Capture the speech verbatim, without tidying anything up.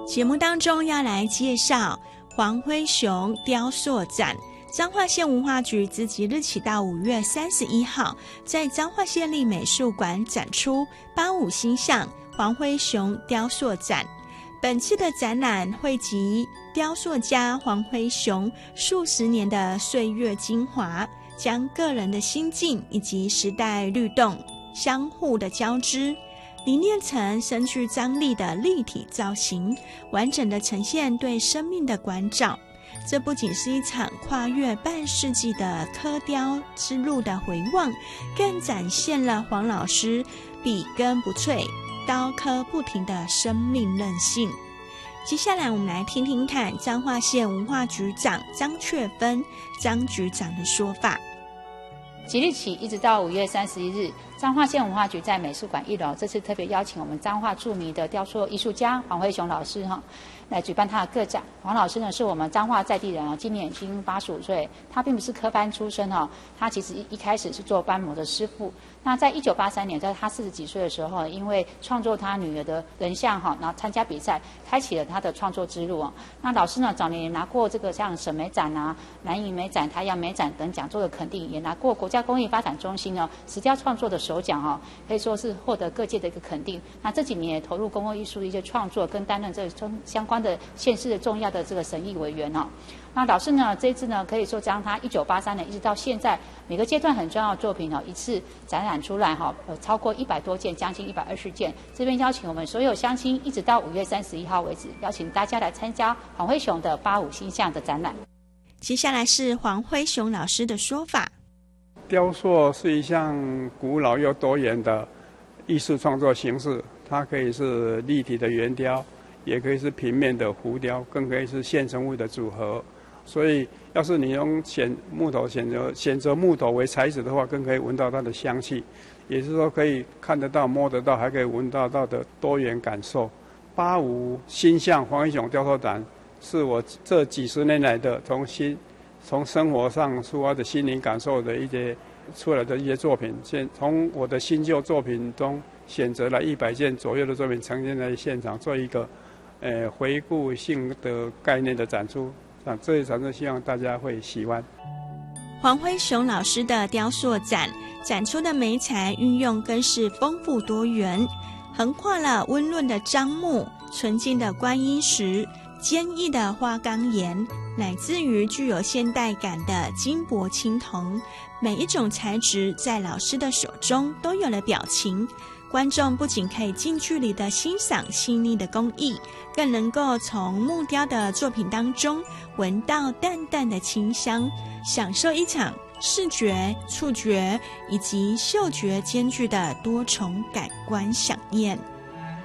节目当中要来介绍黄辉雄雕塑展，彰化县文化局自即日起到五月三十一号，在彰化县立美术馆展出八五星象黄辉雄雕塑展。本次的展览汇集雕塑家黄辉雄数十年的岁月精华，将个人的心境以及时代律动相互的交织，凝练成深具张力的立体造型，完整的呈现对生命的关照。这不仅是一场跨越半世纪的刻雕之路的回望，更展现了黄老师笔耕不辍、刀刻不停的生命韧性。接下来我们来听听看彰化县文化局长张雀芬张局长的说法。 即日起一直到五月三十一日，彰化县文化局在美术馆一楼，这次特别邀请我们彰化著名的雕塑艺术家黄辉雄老师哈，来举办他的个展。黄老师呢是我们彰化在地人啊，今年已经八十五岁。他并不是科班出身哈，他其实一开始是做斑模的师傅。那在一九八三年，在他四十几岁的时候，因为创作他女儿的人像哈，然后参加比赛，开启了他的创作之路啊。那老师呢，早年也拿过这个像省美展啊、南瀛美展、台阳美展等讲座的肯定，也拿过国家工艺发展中心呢石雕创作的首奖哈，可以说是获得各界的一个肯定。那这几年也投入公共艺术的一些创作，跟担任这相关的县市的重要的这个审议委员哦。那老师呢，这一次呢，可以说将他一九八三年一直到现在每个阶段很重要的作品哦，一次展览出来哈，呃，超过一百多件，将近一百二十件。这边邀请我们所有乡亲，一直到五月三十一号为止，邀请大家来参加黄辉雄的八五星象的展览。 接下来是黄辉雄老师的说法。 雕塑是一项古老又多元的艺术创作形式，它可以是立体的圆雕，也可以是平面的浮雕，更可以是现成物的组合。所以，要是你用选木头选择选择木头为材质的话，更可以闻到它的香气，也就是说可以看得到、摸得到，还可以闻到到的多元感受。八五星象黄辉雄雕塑展是我这几十年来的从心从生活上出发的心灵感受的一些出来的一些作品，现从我的新旧作品中选择了一百件左右的作品呈现在现场，做一个呃回顾性的概念的展出。啊，这一展示希望大家会喜欢。 黄辉雄老师的雕塑展展出的媒材运用更是丰富多元，横跨了温润的樟木、纯净的观音石、坚毅的花岗岩，乃至于具有现代感的金箔青铜，每一种材质在老师的手中都有了表情。观众不仅可以近距离的欣赏细腻的工艺，更能够从木雕的作品当中闻到淡淡的清香，享受一场视觉、触觉以及嗅觉兼具的多重感官飨宴。